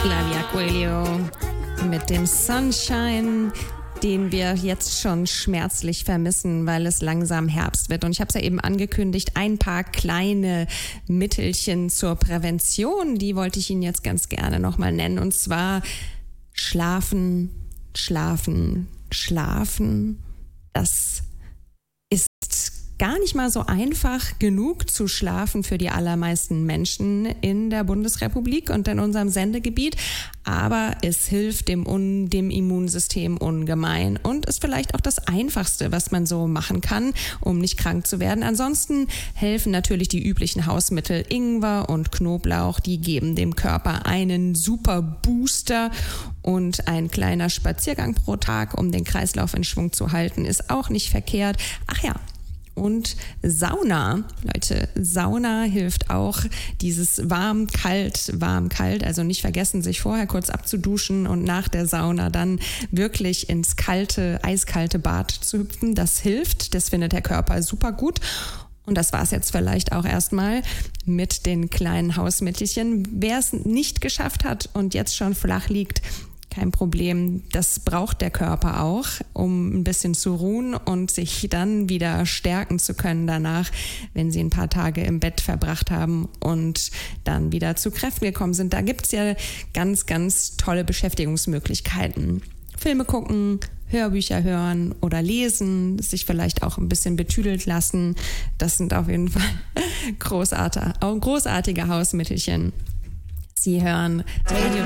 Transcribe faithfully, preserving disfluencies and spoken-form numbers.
Flavia Coelho mit dem Sunshine, den wir jetzt schon schmerzlich vermissen, weil es langsam Herbst wird. Und ich habe es ja eben angekündigt, ein paar kleine Mittelchen zur Prävention, die wollte ich Ihnen jetzt ganz gerne nochmal nennen. Und zwar schlafen, schlafen, schlafen. Das ist gar nicht mal so einfach genug zu schlafen für die allermeisten Menschen in der Bundesrepublik und in unserem Sendegebiet. Aber es hilft dem, Un- dem Immunsystem ungemein und ist vielleicht auch das Einfachste, was man so machen kann, um nicht krank zu werden. Ansonsten helfen natürlich die üblichen Hausmittel Ingwer und Knoblauch. Die geben dem Körper einen super Booster und ein kleiner Spaziergang pro Tag, um den Kreislauf in Schwung zu halten, ist auch nicht verkehrt. Ach ja, und Sauna, Leute, Sauna hilft auch, dieses warm, kalt, warm, kalt, also nicht vergessen, sich vorher kurz abzuduschen und nach der Sauna dann wirklich ins kalte, eiskalte Bad zu hüpfen. Das hilft, das findet der Körper super gut. Und das war es jetzt vielleicht auch erstmal mit den kleinen Hausmittelchen. Wer es nicht geschafft hat und jetzt schon flach liegt, kein Problem, das braucht der Körper auch, um ein bisschen zu ruhen und sich dann wieder stärken zu können danach, wenn sie ein paar Tage im Bett verbracht haben und dann wieder zu Kräften gekommen sind. Da gibt es ja ganz, ganz tolle Beschäftigungsmöglichkeiten. Filme gucken, Hörbücher hören oder lesen, sich vielleicht auch ein bisschen betüdelt lassen. Das sind auf jeden Fall großartige, großartige Hausmittelchen. Sie hören Radio